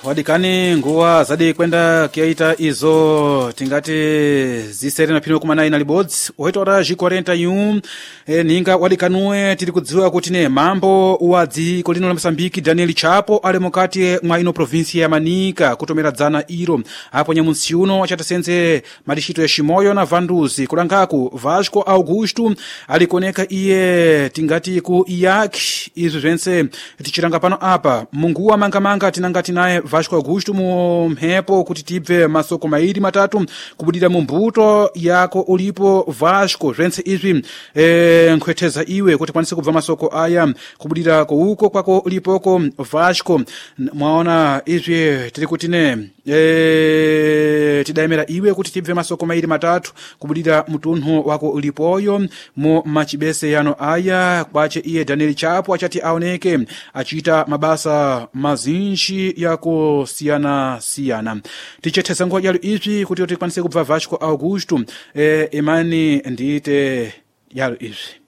wadikani nguwa zadi kwenda kiaita izo tingati zisere na pino kumanayi na libodzi ohitora G41 ninga wadikanue tili kudziwa kuti ne mambo wa dziko lino la Mosambiki Daniel Chapo ali mukati mwa ino provinsi ya Manika kutomera dzana iro apo nyamunsi uno wachatasenze madishito ya Shimoyo na Vanduzi kulangaku Vasco Augusto alikoneka iye tingati ku IAC izo zvense tichiranga pano apa munguwa mangamanga tinangati naye Vasco Augusto mu mhepo kuti tibve masoko mairi matatu kubudira mu mbuto yako ulipo Vasco zvense izvi nkhwetheza iwe kuti kwanise kubva masoko aya kubudira ko uko kwako ulipoko Vasco mwaona izvi tiri kuti ne tidayemera iwe kuti tibve masoko mairi matatu kubudira mutunhu wako ulipoyo mu machibese yano aya kwache iye Daniel Chapo achati aoneke achita mabasa mazinji yako siyana tichethesa nguwa yalo izvi kuti tikwanise kubva Vasco Augusto imani ndite yalo izvi